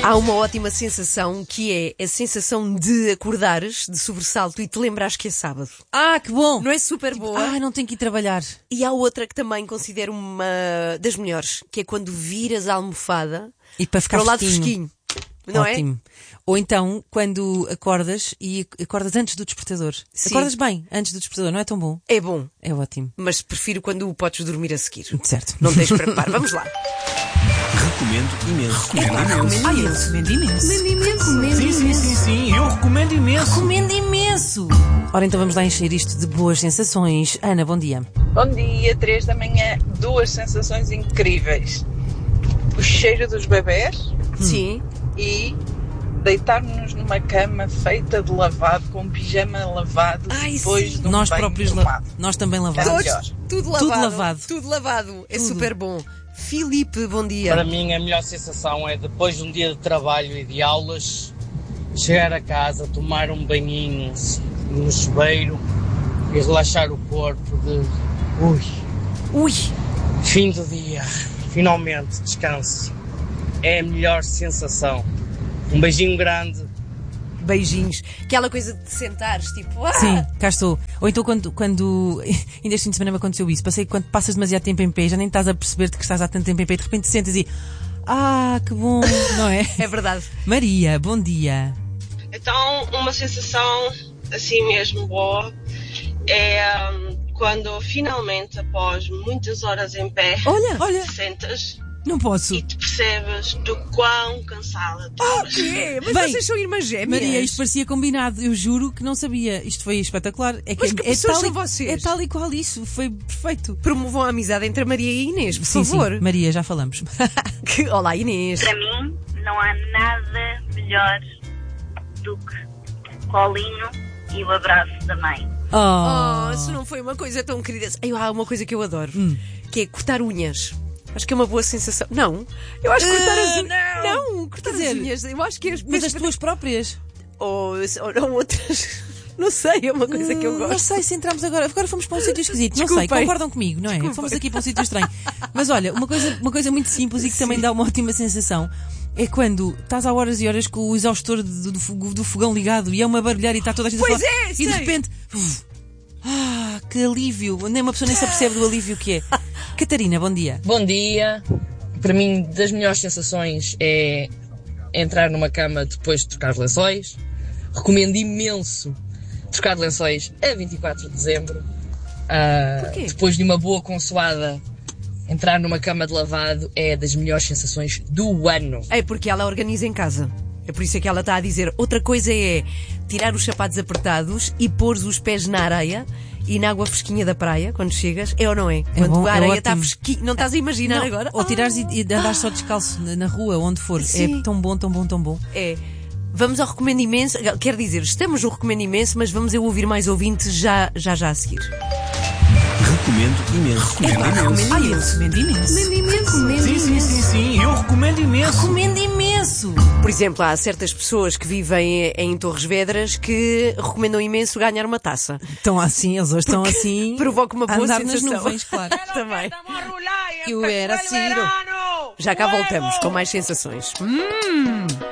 Há uma ótima sensação que é a sensação de acordares de sobressalto e te lembrares que é sábado. Ah, que bom! Não é super boa? Ah, não tenho que ir trabalhar. E há outra que também considero uma das melhores, que é quando viras a almofada E para ficar para o lado fresquinho. fresquinho. Não Ótimo. Ou então, quando acordas e acordas antes do despertador. Sim. Acordas bem antes do despertador, não é tão bom? é? É bom, É ótimo. mas prefiro quando podes dormir a seguir. Certo. Não tens para preparar. Vamos lá. Recomendo imenso. Recomendo imenso. Sim, eu recomendo imenso. Recomendo imenso. Ora, então vamos lá encher isto de boas sensações. Ana, bom dia. Bom dia, 3 da manhã, duas sensações incríveis. O cheiro dos bebés Sim. e deitarmos numa cama feita de lavado, com um pijama lavado Ai, depois sim. de um Nós banho próprios, tomado. nós também lavamos. Todos. Todos, melhor. tudo lavado. lavado. Tudo lavado. É Tudo. super bom. Filipe, bom dia. Para mim, a melhor sensação é, depois de um dia de trabalho e de aulas, chegar a casa, tomar um banhinho no chuveiro e relaxar o corpo de... Ui, Fim do dia, finalmente, descanso. É a melhor sensação. Um beijinho grande. beijinhos. Aquela coisa de sentares, tipo... Ah! Sim, cá estou. Ou então quando ainda este fim de semana me aconteceu isso. Passei quando passas demasiado tempo em pé, já nem estás a perceber-te que estás há tanto tempo em pé, de repente sentas e... Ah, que bom, não é? É verdade. Maria, bom dia. Então, uma sensação assim mesmo boa é quando finalmente, após muitas horas em pé, Olha, te sentas não posso. e te percebes do quão cansada estavas. quê? Mas Bem, vocês são irmãs gêmeas? Maria, isto parecia combinado. Eu juro que não sabia. Isto foi espetacular. É Mas que pessoas são vocês? É tal e qual isso. Foi perfeito. Promovam a amizade entre a Maria e a Inês, por Sim, favor. sim. Maria, já falamos. Olá, Inês. Para mim, não há nada melhor do que o colinho e o abraço da mãe. Oh, se não foi uma coisa tão querida. Há uma coisa que eu adoro, que é cortar unhas. Acho que é uma boa sensação. Não, eu acho que cortar as unhas. Não, cortar Quer as dizer, unhas. Eu acho que é Mas as tuas próprias? ou não outras. Não sei, é uma coisa que eu Não gosto. sei se entramos agora. Agora fomos para um sítio esquisito. Não Desculpem. sei, concordam comigo, não é? Desculpem. Fomos aqui para um sítio estranho. Mas olha, uma coisa muito simples e que também dá uma ótima sensação é quando estás há horas e horas com o exaustor do fogão ligado e é uma barulhar e está toda a gente Pois a falar. é, E sei. de repente. Que alívio! Nem uma pessoa nem se apercebe do alívio que é. Catarina, bom dia. Bom dia. Para mim, das melhores sensações é entrar numa cama depois de trocar os lençóis. Recomendo imenso trocar de lençóis a 24 de dezembro. Porquê? Depois de uma boa consoada, entrar numa cama de lavado é das melhores sensações do ano. É porque ela organiza em casa. É por isso é que ela está a dizer. Outra coisa é tirar os sapatos apertados e pôr os pés na areia e na água fresquinha da praia, quando chegas. É ou não é? Quando bom, a é areia está ótimo. fresquinha. Não estás a imaginar Não, agora? Ou tirares e andares só descalço na rua, onde for. Sim. É tão bom, tão bom, tão bom. É. Vamos ao Recomendo Imenso. Quer dizer, estamos no Recomendo Imenso, mas vamos a ouvir mais ouvintes já a seguir. Recomendo imenso. Recomendo imenso. Sim, eu recomendo imenso. Recomendo imenso. Por exemplo, há certas pessoas que vivem em Torres Vedras que recomendam imenso ganhar uma taça. Estão assim, eles hoje estão assim. Provoca uma a boa andar sensação. nas nuvens, claro. Também. Eu era Ciro. Já cá voltamos com mais sensações.